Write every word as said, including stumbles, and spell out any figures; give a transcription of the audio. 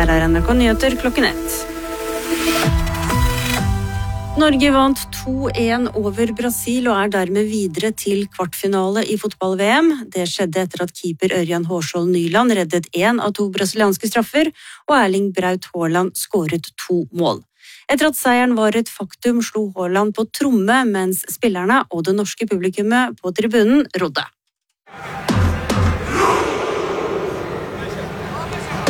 Her er N R K Nyheter klokken ett. Norge vant to en over Brasil og er dermed videre til kvartfinale i fotball-V M. Det skjedde etter at keeper Ørjan Hårskjold Nyland reddet en av to brasilianske straffer, og Erling Braut Haaland skåret to mål. Etter at seieren var et faktum, slo Haaland på tromme, mens spillerne og det norske publikummet på tribunen rodde.